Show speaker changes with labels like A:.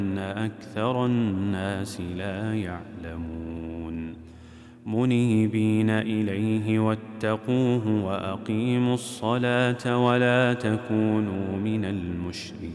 A: أكثر الناس لا يعلمون منيبين إليه واتقوه وأقيموا الصلاة ولا تكونوا من المشركين